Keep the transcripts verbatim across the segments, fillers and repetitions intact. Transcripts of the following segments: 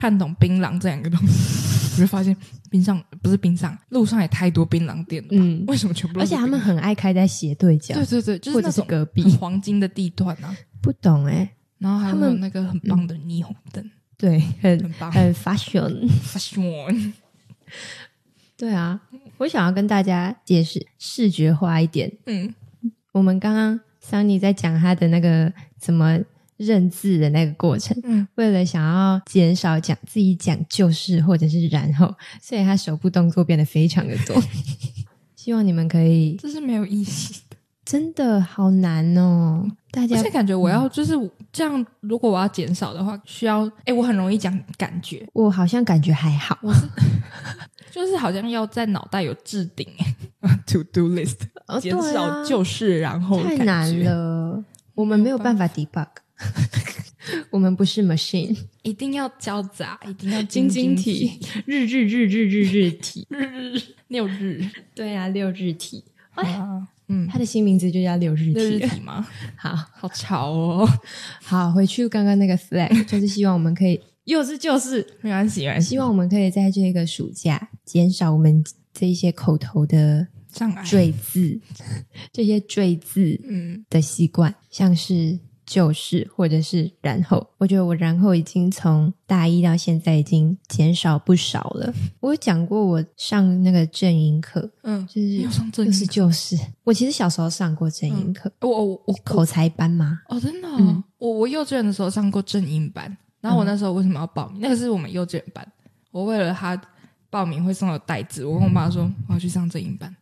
看懂槟榔这两个东西，我就发现冰上不是冰上，路上也太多槟榔店了吧、嗯、为什么全部都是槟榔？ 而且他们很爱开在斜对角， 对对对，就是那种隔壁很黄金的地段啊， 不懂哎、欸。 然后还有那个很棒的霓虹灯、嗯， 对，很很棒， 很 fashion fashion。 对啊，我想要跟大家解释视觉化一点。 嗯， 我们刚刚桑尼在讲他的那个怎么认字的那个过程，嗯，为了想要减少讲自己讲就是或者是然后，所以他手部动作变得非常的多。希望你们可以， 这是没有意义的， 真的好难哦。大家而且感觉我要就是这样，如果我要减少的话，需要诶我很容易讲感觉， 我好像感觉还好， 我是就是好像要在脑袋有置顶to do list， 哦、 减少就是然后太难了，我们没有办法 debug。我们不是 machine， 一定要交杂，一定要晶晶体，日日日日日日体， 日日六日， 对啊，六日体。 啊，嗯， 他的新名字就叫六日体， 六日体吗？ 好好潮哦。 好，回去刚刚那个 flag， 就是希望我们可以，幼稚就是没关系，没关系。 希望我们可以在这个暑假减少我们这一些口头的障碍、 赘字，这些赘字嗯的习惯，像是。就是或者是然后，我觉得我然后已经从大一到现在已经减少不少了。我有讲过我上那个正音课，嗯，就是有上正音课就是就是我其实小时候上过正音课， 嗯、我我我口才班吗？ 哦，真的、哦嗯，我我幼稚园的时候上过正音班，然后我那时候为什么要报名？嗯、那个是我们幼稚园班，我为了他报名会送我袋子，我跟我妈说我要去上正音班。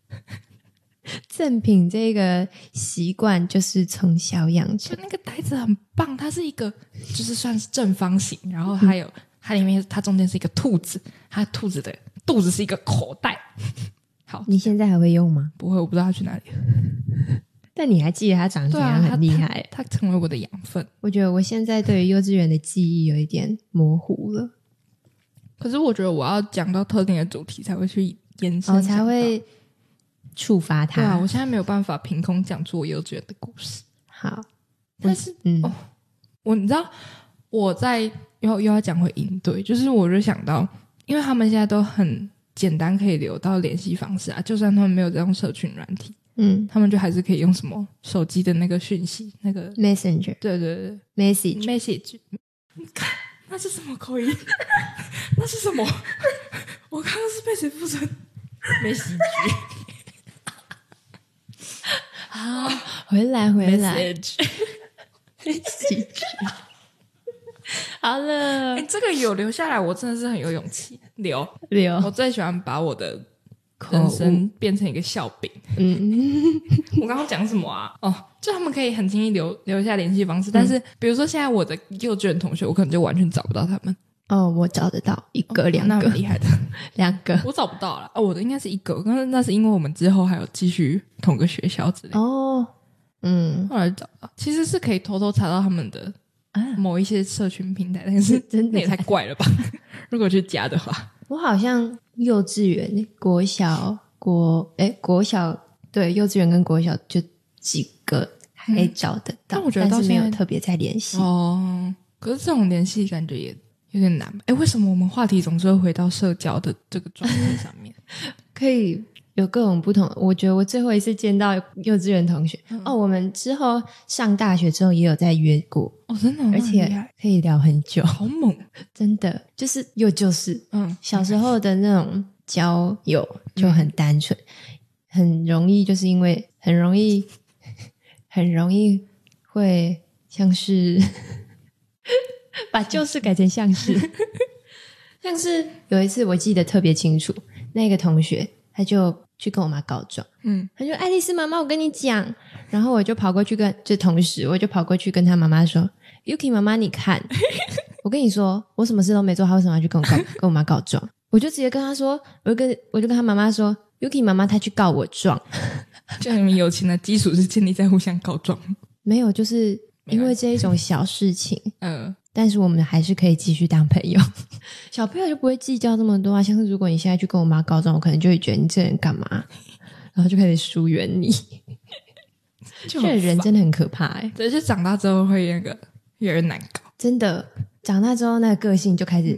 赠品这个习惯就是从小养成， 那个袋子很棒，它是一个就是算是正方形，然后还有、嗯、它里面它中间是一个兔子，它兔子的肚子是一个口袋。好， 你现在还会用吗？ 不会，我不知道它去哪里了。 但你还记得它长怎样，很厉害， 它成为我的养分。 我觉得我现在对于幼稚园的记忆有一点模糊了， 可是我觉得我要讲到特定的主题才会去延伸， 哦，才会触发它。 对啊，我现在没有办法凭空讲出我幼稚园的故事。 好， 但是嗯，哦，我你知道我在又又要讲回营队，就是我就想到，因为他们现在都很简单可以留到联系方式啊，就算他们没有在用社群软体，嗯，他们就还是可以用什么手机的那个讯息，那个 Messenger， 对对对 ，Message Message， 那是什么口音？那是什么？我刚刚是被谁附身？Message。 好，回来回来 Message 好了、 欸、这个有留下来，我真的是很有勇气留留。 我最喜欢把我的人生变成一个笑柄。嗯，我刚刚讲什么啊？哦，就他们可以很轻易留留下联系方式、嗯、但是比如说现在我的幼稚园同学，我可能就完全找不到他们。 哦，我找得到一个、哦、两个， 那蛮厉害的， 两个我找不到了。哦，我的应该是一个，但是那是因为我们之后还有继续同个学校之类的。 哦，嗯， 后来找到，其实是可以偷偷查到他们的某一些社群平台，但是真的也太怪了吧？如果去加的话， 我好像幼稚园、国小、国诶国小对幼稚园跟国小就几个还找得到，嗯、 但我觉得到现在没有特别在联系哦。可是这种联系感觉也有点难。诶，为什么我们话题总是会回到社交的这个状态上面？ 可以有各种不同。我觉得我最后一次见到幼稚园同学、嗯、哦，我们之后上大学之后也有在约过哦，真的、哦， 而且可以聊很久， 好猛， 真的就是又就是嗯，小时候的那种交友就很单纯、嗯、很容易，就是因为很容易很容易会像是把就是改成像是像是有一次我记得特别清楚，那个同学他就去跟我妈告状，嗯，他就爱丽丝妈妈我跟你讲，然后我就跑过去跟就同时我就跑过去跟他妈妈说 Yuki 妈妈你看我跟你说我什么事都没做，他为什么要去跟我告跟我妈告状？我就直接跟他说，我就跟我就跟他妈妈说 Yuki 妈妈她去告我状就你们友情的基础是建立在互相告状？ 没有，就是因为这一种小事情嗯， 但是我们还是可以继续当朋友小朋友就不会计较这么多啊，像是如果你现在去跟我妈告状，我可能就会觉得你这人干嘛，然后就开始疏远你这人真的很可怕欸， 对，就长大之后会那个越来越难搞， 真的长大之后那个个性就开始